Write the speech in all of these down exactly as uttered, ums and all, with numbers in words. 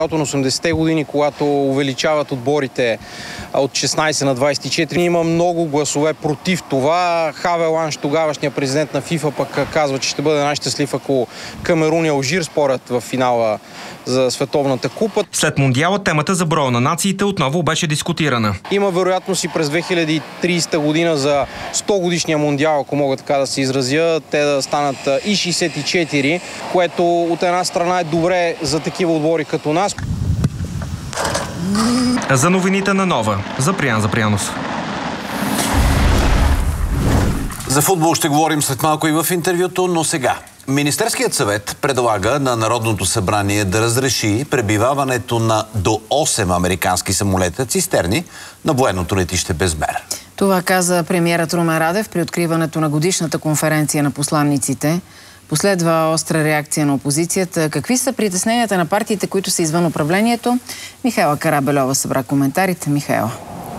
На осемдесетте години, когато увеличават отборите от шестнайсет на двайсет и четири, има много гласове против това. Хавел Анш, тогавашният президент на ФИФА, пък казва, че ще бъде най-щастлив, ако Камерун и Алжир спорят в финала за Световната купа. След Мондиала темата за броя на нациите отново беше дискутирана. Има вероятност и през две хиляди и трийсета година за сто годишния Мондиал, ако мога така да се изразя, те да станат и шейсет и четири, което от една страна е добре за такива отбори като нас. За новините на Нова, Заприян Запрянов. За футбол ще говорим след малко и в интервюто, но сега. Министерският съвет предлага на Народното събрание да разреши пребиваването на до осем американски самолета цистерни на военното летище Безмер. Това каза премиерът Румен Радев при откриването на годишната конференция на посланниците. Последва остра реакция на опозицията. Какви са притесненията на партиите, които са извън управлението? Михайла Карабельова събра коментарите. Михайла.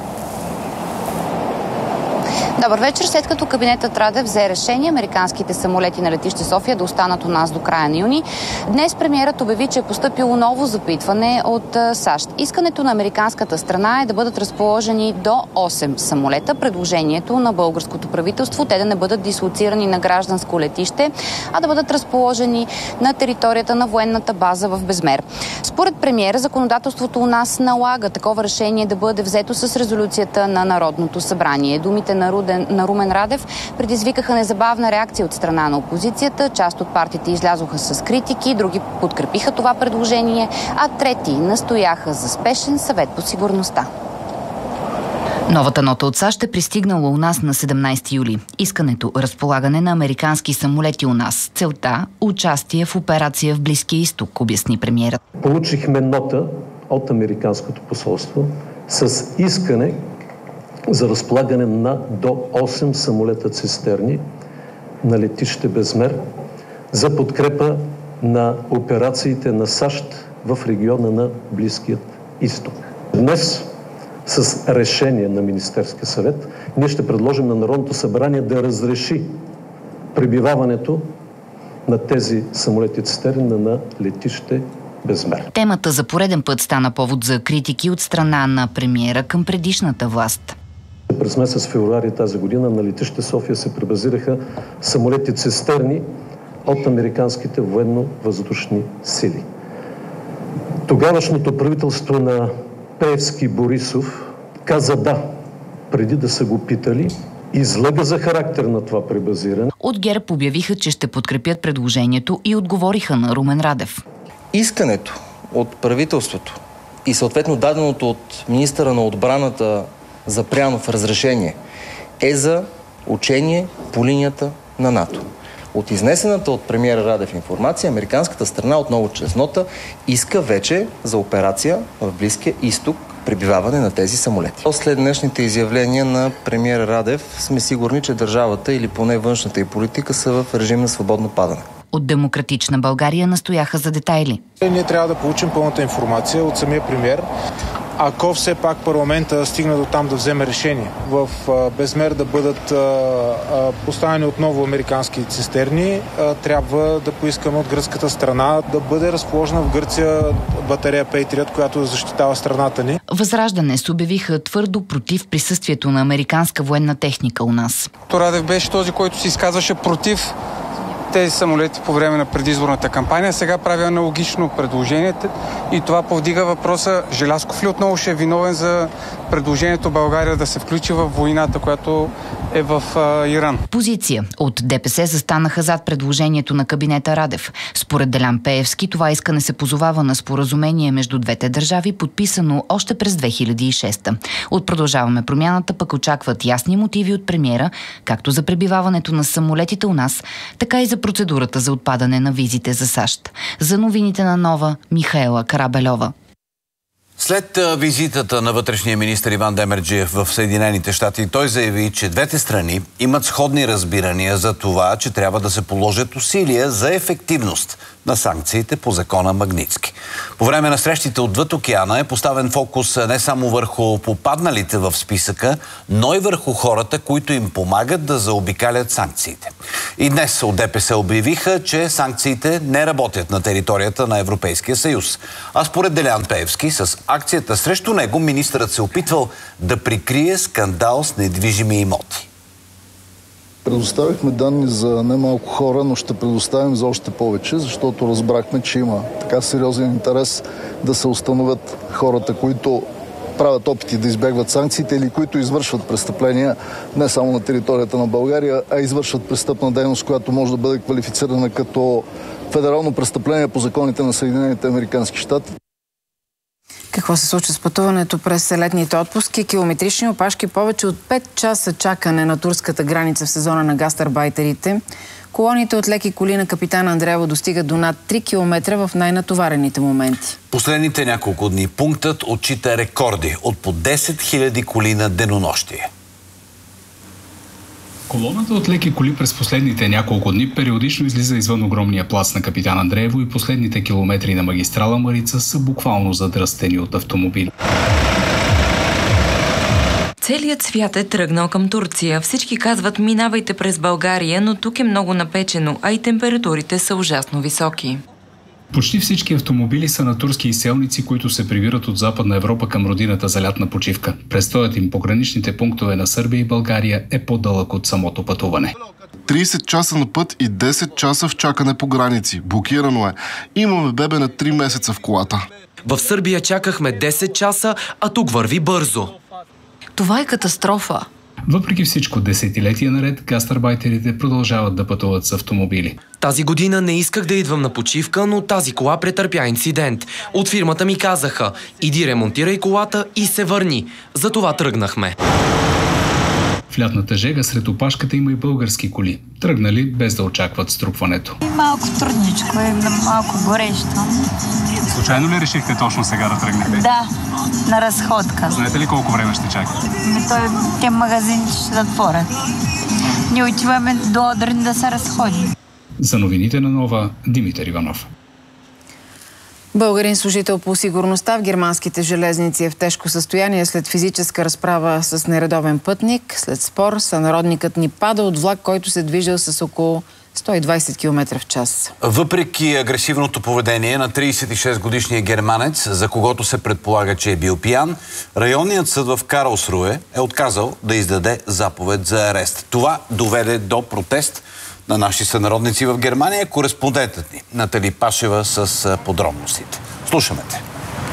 Добър вечер. След като кабинетът Радев взе решение американските самолети на летище София да останат у нас до края на юни, днес премиерът обяви, че е постъпило ново запитване от САЩ. Искането на американската страна е да бъдат разположени до осем самолета. Предложението на българското правителство те да не бъдат дислоцирани на гражданско летище, а да бъдат разположени на територията на военната база в Безмер. Според премиера, законодателството у нас налага такова решение да бъде взето с резолюцията на Народното събрание. Думите на на Румен Радев предизвикаха незабавна реакция от страна на опозицията. Част от партиите излязоха с критики, други подкрепиха това предложение, а трети настояха за спешен съвет по сигурността. Новата нота от САЩ е пристигнала у нас на седемнайсети юли. Искането разполагане на американски самолети у нас. Целта – участие в операция в Близкия изток, обясни премиерът. Получихме нота от американското посолство с искане за разполагане на до осем самолета цистерни на летище Безмер за подкрепа на операциите на САЩ в региона на Близкият изток. Днес с решение на Министерския съвет ние ще предложим на Народното събрание да разреши пребиваването на тези самолети цистерни на летище Безмер. Темата за пореден път стана повод за критики от страна на премиера към предишната власт. През месец февруари тази година на летище София се пребазираха самолети цистерни от американските военно-въздушни сили. Тогавашното правителство на Пеевски Борисов каза да, преди да са го питали, излъга за характер на това пребазиране. От ГЕРБ обявиха, че ще подкрепят предложението и отговориха на Румен Радев. Искането от правителството и съответно даденото от министъра на отбраната Запрянов разрешение е за учение по линията на НАТО. От изнесената от премиера Радев информация, американската страна отново чрез нота иска вече за операция в Близкия изток пребиваване на тези самолети. След днешните изявления на премиера Радев сме сигурни, че държавата или поне външната и политика са в режим на свободно падане. От Демократична България настояха за детайли. Ние трябва да получим пълната информация от самия премиер. Ако все пак парламента стигне до там да вземе решение в Безмер да бъдат поставени отново американски цистерни, трябва да поискаме от гръцката страна да бъде разположена в Гърция батерея Пейтриот, която защитава страната ни. Възраждане се обявиха твърдо против присъствието на американска военна техника у нас. Радев беше този, който се изказваше против тези самолети по време на предизборната кампания. Сега прави аналогично предложение и това повдига въпроса: Желязков ли отново ще е виновен за предложението България да се включи в войната, която е в а, Иран? Позиция от ДПС застанаха зад предложението на кабинета Радев. Според Делян Пеевски това искане се позовава на споразумение между двете държави, подписано още през две хиляди и шеста. От Продължаваме промяната пък очакват ясни мотиви от премиера, както за пребиваването на самолетите у нас, така и за процедурата за отпадане на визите за САЩ. За новините на Нова, Михайла Карабельова. След визитата на вътрешния министър Иван Демерджиев в Съединените щати, той заяви, че двете страни имат сходни разбирания за това, че трябва да се положат усилия за ефективност на санкциите по закона Магнитски. По време на срещите отвъд океана е поставен фокус не само върху попадналите в списъка, но и върху хората, които им помагат да заобикалят санкциите. И днес от ДПС обявиха, че санкциите не работят на територията на Европейския съюз. А според Делян Пеевски, с акцията срещу него министърът се опитвал да прикрие скандал с недвижими имоти. Предоставихме данни за немалко хора, но ще предоставим за още повече, защото разбрахме, че има така сериозен интерес да се установят хората, които правят опити да избягват санкциите или които извършват престъпления не само на територията на България, а извършват престъпна дейност, която може да бъде квалифицирана като федерално престъпление по законите на Съединените американски щати. Какво се случва с пътуването през летните отпуски? Километрични опашки, повече от пет часа чакане на турската граница в сезона на гастарбайтерите. Колоните от леки коли на Капитан Андреево достигат до над три километра в най-натоварените моменти. Последните няколко дни пунктът отчита рекорди от по десет хиляди коли на денонощие. Колоната от леки коли през последните няколко дни периодично излиза извън огромния плац на Капитан Андреево и последните километри на магистрала Марица са буквално задръстени от автомобили. Целият свят е тръгнал към Турция. Всички казват: минавайте през България, но тук е много напечено, а и температурите са ужасно високи. Почти всички автомобили са на турски изселници, които се прибират от Западна Европа към родината за лятна почивка. Престоят им по граничните пунктове на Сърбия и България е по-дълъг от самото пътуване. трийсет часа на път и десет часа в чакане по граници. Блокирано е. Имаме бебе на три месеца в колата. В Сърбия чакахме десет часа, а тук върви бързо. Това е катастрофа. Въпреки всичко, десетилетия наред гастарбайтерите продължават да пътуват с автомобили. Тази година не исках да идвам на почивка, но тази кола претърпя инцидент. От фирмата ми казаха: иди ремонтирай колата и се върни. Затова тръгнахме. В лятната жега сред опашката има и български коли. Тръгнали без да очакват струпването. Малко трудничко е, малко горещо. Случайно ли решихте точно сега да тръгнете? Да, на разходка. Знаете ли колко време ще чакате? Той, те магазини ще затворят. Ние отиваме до Одрин да се разходим. За новините на Нова, Димитър Иванов. Българин служител по сигурността в германските железници е в тежко състояние след физическа разправа с нередовен пътник. След спор сънародникът ни пада от влак, който се движил с около сто и двайсет километра в час. Въпреки агресивното поведение на трийсет и шест годишния германец, за когото се предполага, че е бил пиян, районният съд в Карлсруе е отказал да издаде заповед за арест. Това доведе до протест на наши сънародници в Германия. Кореспондентът ни Натали Пашева с подробностите. Слушаме те.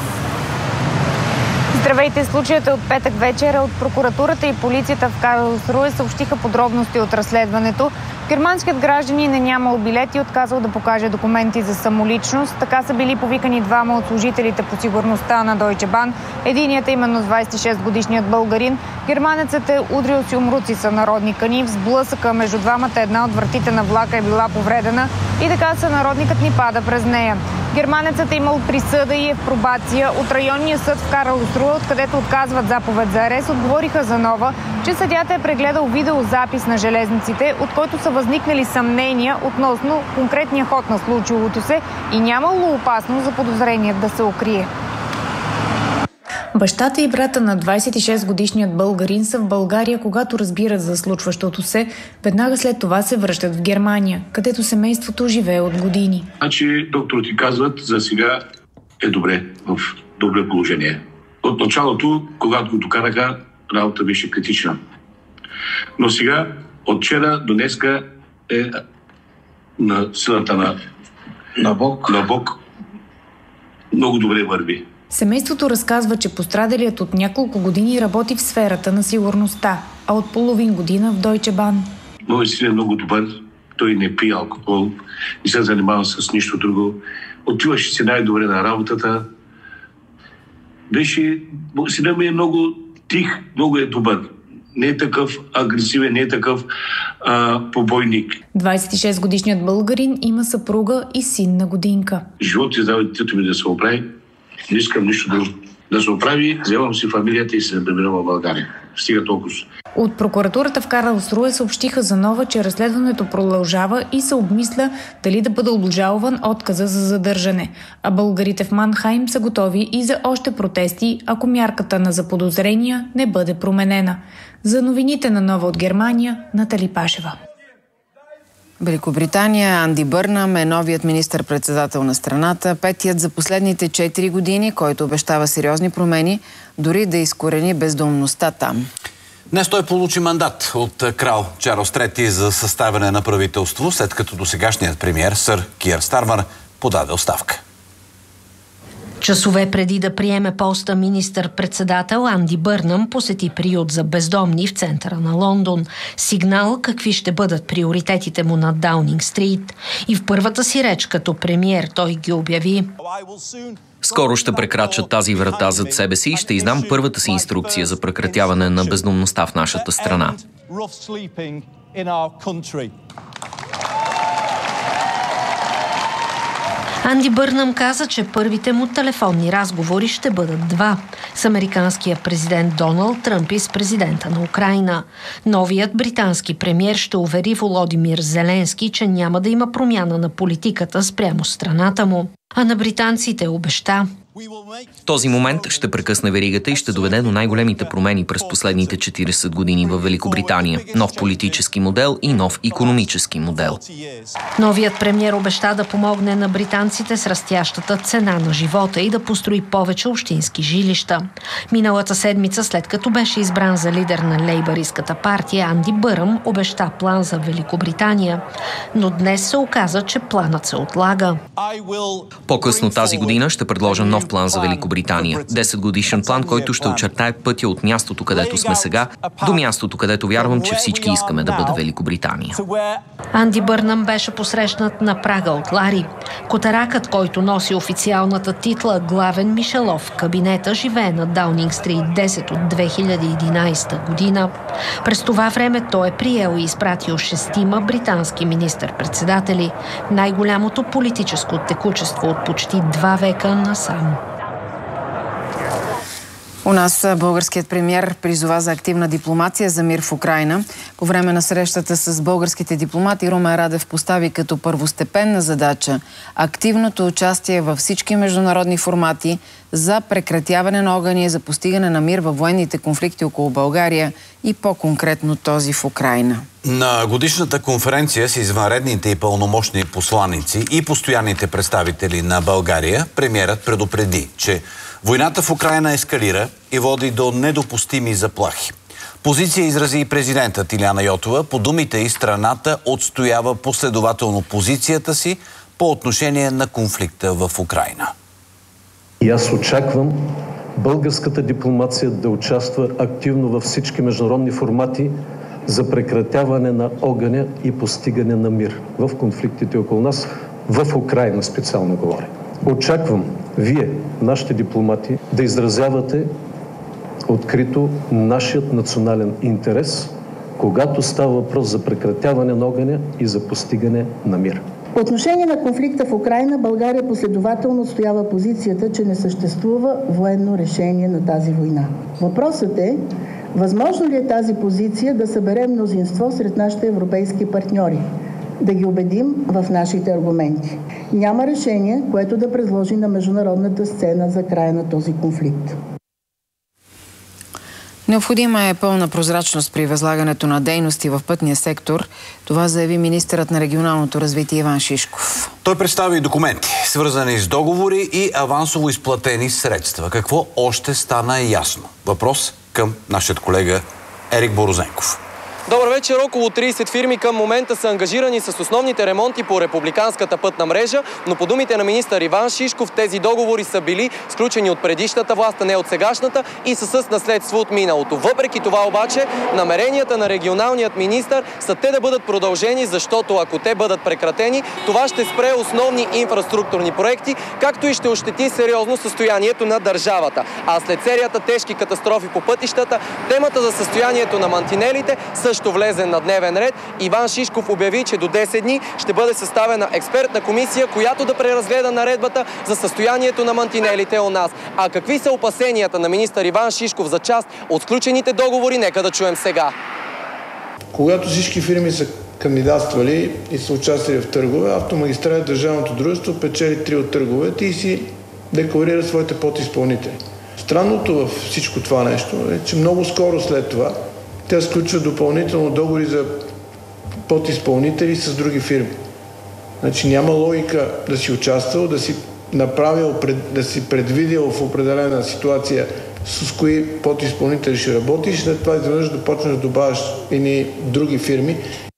Здравейте! Случаят е от петък вечера. От прокуратурата и полицията в Карлсруе съобщиха подробности от разследването. Германският гражданин е нямал билет и отказал да покаже документи за самоличност. Така са били повикани двама от служителите по сигурността на Deutsche Bahn. Единият е именно двайсет и шест годишният българин. Германецът е удрил с юмруци сънародника ни. В сблъсъка между двамата една от вратите на влака е била повредена и така сънародникът ни пада през нея. Германецът е имал присъда и е в пробация. От районния съд в Карлсруе, откъдето отказват заповед за арест, отговориха за нова, че съдията е прегледал видеозапис на железниците, от който са възникнали съмнения относно конкретния ход на случилото се и нямало опасност за подозреният да се укрие. Бащата и брата на двайсет и шест годишният българин са в България, когато разбират за случващото се. Веднага след това се връщат в Германия, където семейството живее от години. Значи докторите казват, за сега е добре, в добре положение. От началото, когато го докараха, работа беше критична. Но сега, от вчера до днеска е на силата на, на, Бог. на Бог много добре върви. Семейството разказва, че пострадалият от няколко години работи в сферата на сигурността, а от половин година в Deutsche Bahn. Моят син е много добър, той не пие алкохол, не се занимава с нищо друго. Отиваше си най-добре на работата. Беше, сина ми е много тих, много е добър. Не е такъв агресивен, не е такъв а, побойник. двайсет и шест годишният българин има съпруга и син на годинка. Живот и здраве детето ми да се оправи. Не искам нищо друго. да се оправи, вземам си фамилията и се преминавам в България. Стига толкова. От прокуратурата в Карлсруе съобщиха за нова, че разследването продължава и се обмисля дали да бъде обжалван отказа за задържане. А българите в Манхайм са готови и за още протести, ако мярката на заподозрения не бъде променена. За новините на Нова от Германия, Натали Пашева. Великобритания Анди Бърнам е новият министър-председател на страната, петият за последните четири години, който обещава сериозни промени, дори да изкорени бездомността там. Днес той получи мандат от крал Чарлз трети за съставяне на правителство, след като досегашният премиер сър Киър Стармър подаде оставка. Часове преди да приеме поста министър-председател, Анди Бърнам посети приют за бездомни в центъра на Лондон. Сигнал какви ще бъдат приоритетите му на Даунинг Стрит. И в първата си реч като премиер той ги обяви. Скоро ще прекрача тази врата зад себе си и ще издам първата си инструкция за прекратяване на бездомността в нашата страна. Анди Бърнам каза, че първите му телефонни разговори ще бъдат два. С американския президент Доналд Тръмп и с президента на Украйна. Новият британски премиер ще увери Володимир Зеленски, че няма да има промяна на политиката спрямо страната му. А на британците обеща: този момент ще прекъсне веригата и ще доведе до най-големите промени през последните четиридесет години в Великобритания. Нов политически модел и нов икономически модел. Новият премиер обеща да помогне на британците с растящата цена на живота и да построи повече общински жилища. Миналата седмица, след като беше избран за лидер на лейбъристската партия, Анди Бърнам обеща план за Великобритания. Но днес се оказа, че планът се отлага. По-късно тази година ще предложа нов план за Великобритания. десет годишен план, който ще очертае пътя от мястото, където сме сега, до мястото, където вярвам, че всички искаме да бъде Великобритания. Анди Бърнам беше посрещнат на прага от Лари. Котаракът, който носи официалната титла главен мишелов в кабинета, живее на Даунинг Стрит десет от две хиляди и единадесета година. През това време той е приел и изпратил шестима британски министър-председатели. Най-голямото политическо текучество от почти два века насам. У нас българският премиер призова за активна дипломация за мир в Украйна. По време на срещата с българските дипломати Румен Радев постави като първостепенна задача активното участие във всички международни формати за прекратяване на огъня и за постигане на мир във военните конфликти около България и по-конкретно този в Украйна. На годишната конференция с извънредните и пълномощни посланици и постоянните представители на България премиерът предупреди, че войната в Украйна ескалира и води до недопустими заплахи. Позиция изрази и президентът Илияна Йотова. По думите и страната отстоява последователно позицията си по отношение на конфликта в Украйна. И аз очаквам българската дипломация да участва активно във всички международни формати за прекратяване на огъня и постигане на мир в конфликтите около нас, в Украйна специално говоря. Очаквам вие, нашите дипломати, да изразявате открито нашият национален интерес, когато става въпрос за прекратяване на огъня и за постигане на мир. По отношение на конфликта в Украйна, България последователно отстоява позицията, че не съществува военно решение на тази война. Въпросът е, възможно ли е тази позиция да събере мнозинство сред нашите европейски партньори, да ги убедим в нашите аргументи. Няма решение, което да предложи на международната сцена за края на този конфликт. Необходима е пълна прозрачност при възлагането на дейности в пътния сектор. Това заяви министърът на регионалното развитие Иван Шишков. Той представи документи, свързани с договори и авансово изплатени средства. Какво още стана ясно? Въпрос към нашия колега Ерик Борозенков. Добър вечер. Около тридесет фирми към момента са ангажирани с основните ремонти по републиканската пътна мрежа, но по думите на министър Иван Шишков тези договори са били сключени от предишната власт, а не от сегашната и са с наследство от миналото. Въпреки това обаче, намеренията на регионалният министър са те да бъдат продължени, защото ако те бъдат прекратени, това ще спре основни инфраструктурни проекти, както и ще ощети сериозно състоянието на държавата. А след серията тежки катастрофи по пътищата, темата за състоянието на мантинелите са също влезе на дневен ред. Иван Шишков обяви, че до десет дни ще бъде съставена експертна комисия, която да преразгледа наредбата за състоянието на мантинелите у нас. А какви са опасенията на министър Иван Шишков за част от сключените договори, нека да чуем сега. Когато всички фирми са кандидатствали и са участвали в търгове, Автомагистрали, държавното дружество, печели три от търговете и си декларира своите подизпълнители. Странното във всичко това нещо е, че много скоро след това те сключват допълнително договори за подизпълнители с други фирми. Значи няма логика да си участвал, да си направил, да си предвидил в определена ситуация с кои подизпълнители ще работиш, след това изведнъж да почнеш да добавяш едни други фирми.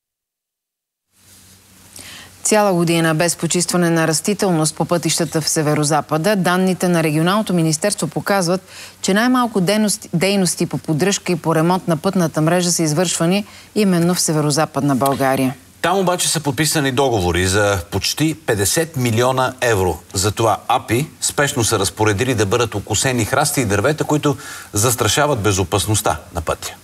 Цяла година без почистване на растителност по пътищата в Северозапада, данните на Регионалното министерство показват, че най-малко дейности, дейности по поддръжка и по ремонт на пътната мрежа са извършвани именно в Северозападна България. Там обаче са подписани договори за почти петдесет милиона евро. Затова АПИ спешно са разпоредили да бъдат окосени храсти и дървета, които застрашават безопасността на пътя.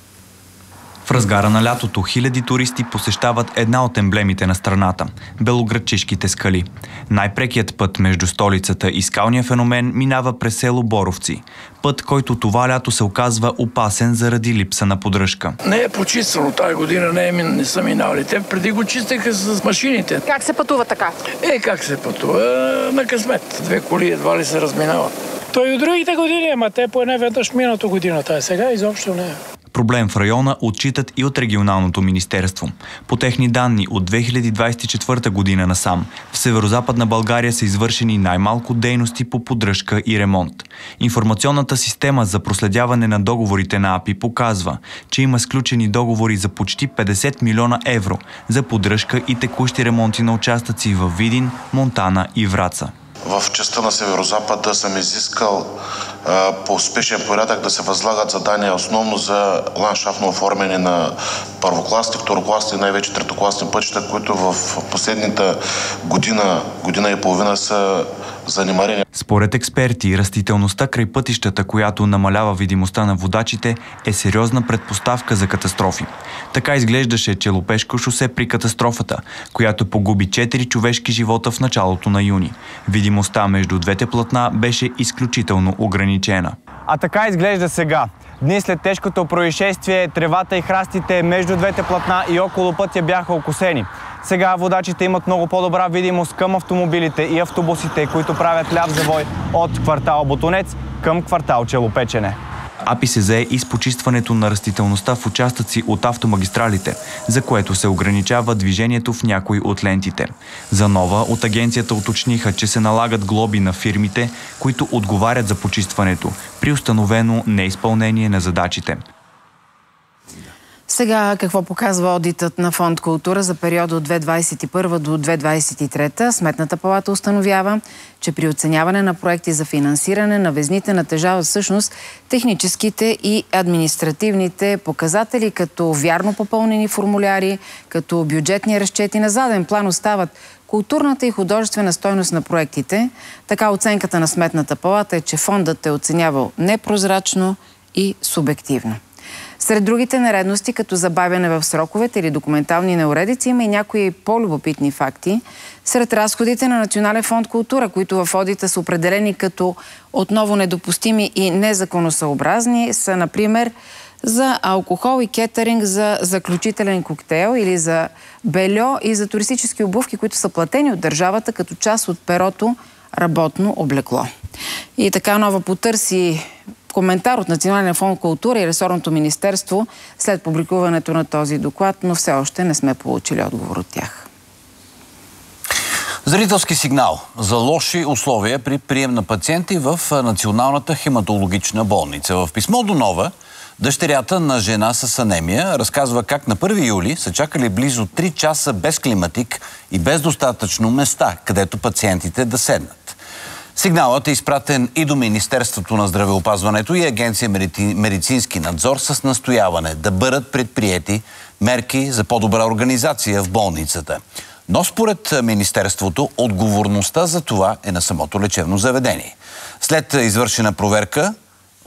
В разгара на лятото хиляди туристи посещават една от емблемите на страната – Белоградчишките скали. Най-прекият път между столицата и скалния феномен минава през село Боровци. Път, който това лято се оказва опасен заради липса на поддръжка. Не е почистено тази година, не, е, не са минали. Те преди го чистеха с машините. Как се пътува така? Е, как се пътува? На късмет. Две коли едва ли се разминават. Той и другите години, ама те по една веднъж миналата година. Тая сега изобщо не е. Проблем в района отчитат и от Регионалното министерство. По техни данни от две хиляди двадесет и четвърта година насам в Северозападна България са извършени най-малко дейности по поддръжка и ремонт. Информационната система за проследяване на договорите на АПИ показва, че има сключени договори за почти петдесет милиона евро за поддръжка и текущи ремонти на участъци във Видин, Монтана и Враца. В частта на Северозапада съм изискал а, по успешен порядък да се възлагат задания основно за ландшафтно оформяне на първокласни, второкласни и най-вече третокласни пътища, които в последната година, година и половина са занимарени. Според експерти, растителността край пътищата, която намалява видимостта на водачите, е сериозна предпоставка за катастрофи. Така изглеждаше Челопешко шосе при катастрофата, която погуби четири човешки живота в началото на юни. Видимостта между двете платна беше изключително ограничена. А така изглежда сега. Дни след тежкото происшествие, тревата и храстите между двете платна и около пътя бяха окосени. Сега водачите имат много по-добра видимост към автомобилите и автобусите, които правят ляв завой от квартал Ботунец към квартал Челопечене. АПИ се зае и с почистването на растителността в участъци от автомагистралите, за което се ограничава движението в някои от лентите. За нова от агенцията уточниха, че се налагат глоби на фирмите, които отговарят за почистването, при установено неизпълнение на задачите. Сега какво показва одитът на Фонд Култура за периода от две хиляди двадесет и първа до две хиляди двадесет и трета? Сметната палата установява, че при оценяване на проекти за финансиране на везните натежават всъщност техническите и административните показатели, като вярно попълнени формуляри, като бюджетни разчети. На заден план остават културната и художествена стойност на проектите. Така оценката на Сметната палата е, че фондът е оценявал непрозрачно и субективно. Сред другите нередности, като забавяне в сроковете или документални неуредици, има и някои по-любопитни факти. Сред разходите на Национален фонд Култура, които в одита са определени като отново недопустими и незаконосъобразни, са, например, за алкохол и кетеринг, за заключителен коктейл или за бельо и за туристически обувки, които са платени от държавата като част от перото работно облекло. И така нова потърси коментар от Национален фонд Култура и Ресорното министерство след публикуването на този доклад, но все още не сме получили отговор от тях. Зрителски сигнал за лоши условия при прием на пациенти в Националната хематологична болница. В писмо до Нова, дъщерята на жена с анемия разказва как на първи юли са чакали близо три часа без климатик и без достатъчно места, където пациентите да седнат. Сигналът е изпратен и до Министерството на здравеопазването и Агенция медицински надзор с настояване да бъдат предприети мерки за по-добра организация в болницата. Но според Министерството отговорността за това е на самото лечебно заведение. След извършена проверка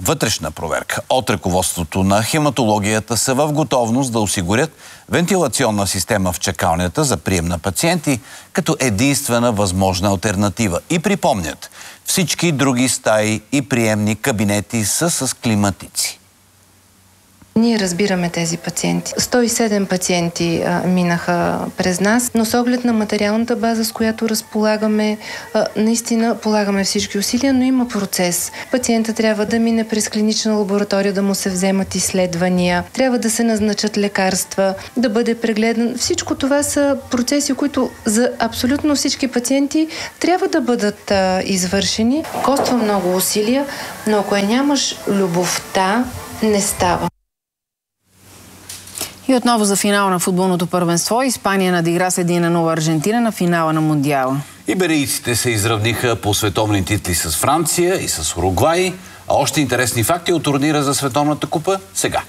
вътрешна проверка от ръководството на хематологията са в готовност да осигурят вентилационна система в чакалнята за прием на пациенти като единствена възможна алтернатива. И припомнят, всички други стаи и приемни кабинети са с климатици. Ние разбираме тези пациенти. сто и седем пациенти а, минаха през нас, но с оглед на материалната база, с която разполагаме, а, наистина полагаме всички усилия, но има процес. Пациента трябва да мине през клинична лаборатория, да му се вземат изследвания, трябва да се назначат лекарства, да бъде прегледан. Всичко това са процеси, които за абсолютно всички пациенти трябва да бъдат а, извършени. Коства много усилия, но ако я нямаш любовта, не става. И отново за финал на футболното първенство. Испания надигра с едно на нула Аржентина на финала на Мондиала. Иберийците се изравниха по световни титли с Франция и с Уругвай. А още интересни факти от турнира за Световната купа сега.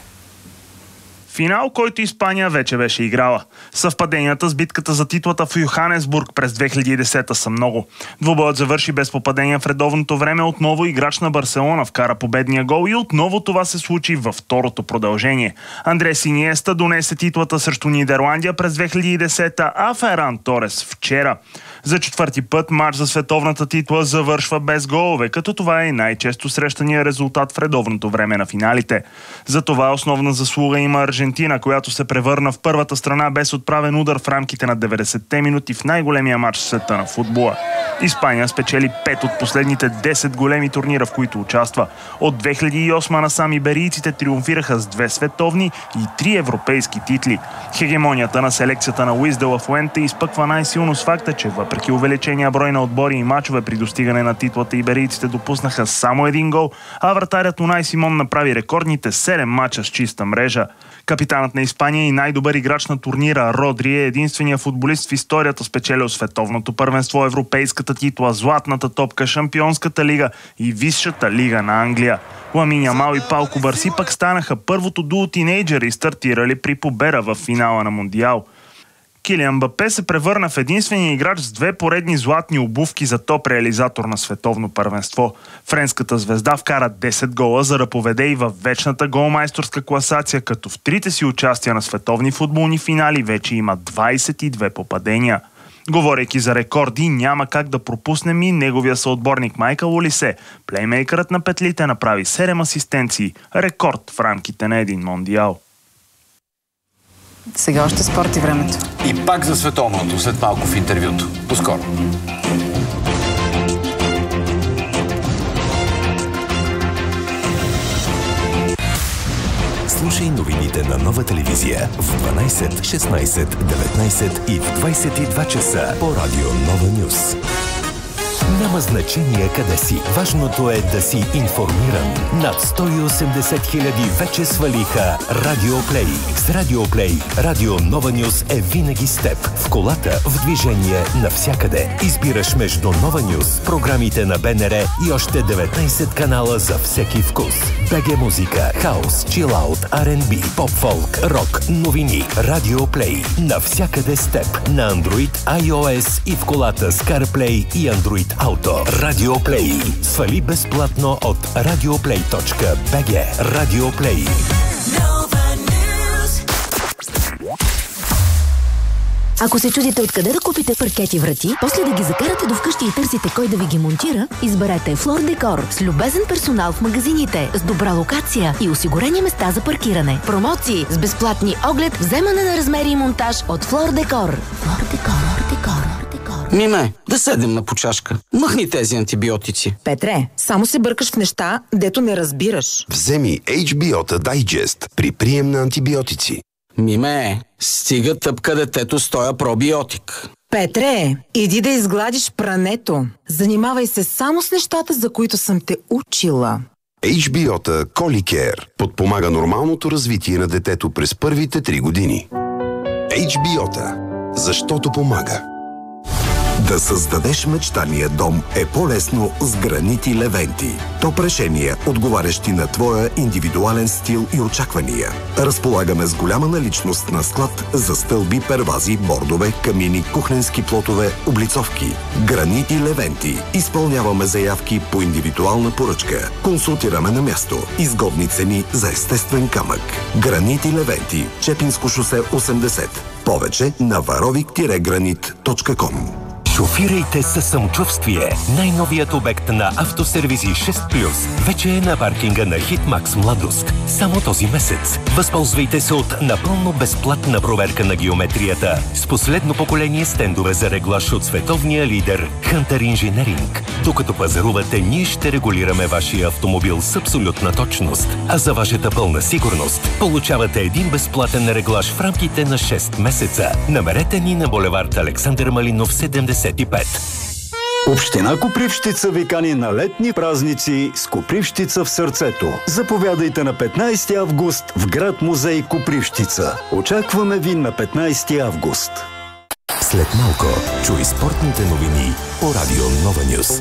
Финал, който Испания вече беше играла. Съвпаденията с битката за титлата в Йоханесбург през две хиляди и десета са много. Двубоят завърши без попадения в редовното време. Отново играч на Барселона вкара победния гол и отново това се случи във второто продължение. Андрес Иниеста донесе титлата срещу Нидерландия през две хиляди и десета, а Феран Торес вчера. За четвърти път матч за световната титла завършва без голове, като това е най-често срещания резултат в редовното време на финалите. За това основна заслуга има Аржентина, която се превърна в първата страна без отправен удар в рамките на деветдесетте минути в най-големия матч в света на футбола. Испания спечели пет от последните десет големи турнира, в които участва. От две хиляди и осма насам иберийците триумфираха с две световни и три европейски титли. Хегемонията на селекцията на Луис де ла Фуенте изпъква най-силно с факта, че въпреки увеличения брой на отбори и мачове при достигане на титлата, иберийците допуснаха само един гол, а вратарят Унай Симон направи рекордните седем мача с чиста мрежа. Капитанът на Испания и най-добър играч на турнира Родри е единствения футболист в историята спечелил световното първенство, европейската титла, златната топка, шампионската лига и висшата лига на Англия. Ламин Ямал и Пау Кубарси пък станаха първото дуо тинейджери, стартирали при победа в финала на Мондиал. Килиан Мбапе се превърна в единствения играч с две поредни златни обувки за топ реализатор на световно първенство. Френската звезда вкара десет гола, за да поведе и във вечната голмайсторска класация, като в трите си участия на световни футболни финали вече има двадесет и две попадения. Говорейки за рекорди, няма как да пропуснем и неговия съотборник Майкъл Олисе. Плеймейкърът на петлите направи седем асистенции, рекорд в рамките на един мондиал. Сега още спорт и времето. И пак за световното, след малко в интервюто. По-скоро. Слушай новините на Нова телевизия в дванадесет, шестнадесет, деветнадесет и в двадесет и два часа по радио Нова Нюс. Няма значение къде си. Важното е да си информиран. Над сто и осемдесет хиляди вече свалиха Радиоплей. С Радиоплей Радио Нова Нюс е винаги с теб. В колата, в движение, навсякъде. Избираш между Нова Нюс, програмите на БНР и още деветнадесет канала за всеки вкус. БГ музика, хаус, чилаут, Ар енд Би, поп-фолк, рок, новини. Радиоплей. Навсякъде с теб. На Android, iOS и в колата с CarPlay и Android Auto. Радиоплей. Свали безплатно от радиоплей точка би джи. Радиоплей. Ако се чудите откъде да купите паркети врати, после да ги закарате до вкъщи и търсите кой да ви ги монтира, изберете Флор Декор с любезен персонал в магазините, с добра локация и осигурени места за паркиране. Промоции с безплатни оглед, вземане на размери и монтаж от Флор Декор. Флор Декор, Декор. Миме, да седем на почашка. Махни тези антибиотици. Петре, само се бъркаш в неща, дето не разбираш. Вземи Ейч Би О-та Digest при прием на антибиотици. Миме, стига тъпка детето с тоя пробиотик. Петре, иди да изгладиш прането. Занимавай се само с нещата, за които съм те учила. Ейч Би О-та Коликер подпомага нормалното развитие на детето през първите три години. Ейч Би О-та, защото помага. Да създадеш мечтания дом е по-лесно с гранити Левенти. Топ решения, отговарящи на твоя индивидуален стил и очаквания. Разполагаме с голяма наличност на склад за стълби, первази, бордове, камини, кухненски плотове, облицовки. Гранити Левенти. Изпълняваме заявки по индивидуална поръчка. Консултираме на място. Изгодни цени за естествен камък. Гранити Левенти. Чепинско шосе осемдесет. Повече на варовик гранит точка ком. Шофирайте със самочувствие. Най-новият обект на Автосервизи шест плюс вече е на паркинга на Хитмакс Младост. Само този месец. Възползвайте се от напълно безплатна проверка на геометрията с последно поколение стендове за реглаж от световния лидер Hunter Engineering. Докато пазарувате, ние ще регулираме вашия автомобил с абсолютна точност. А за вашата пълна сигурност получавате един безплатен реглаж в рамките на шест месеца. Намерете ни на булевард Александър Малинов седемдесет и пет. Община Копривщица ви кани на летни празници с Копривщица в сърцето. Заповядайте на петнайсети август в град музей Копривщица. Очакваме ви на петнайсети август. След малко чуй спортните новини по Радио Нова Нюс.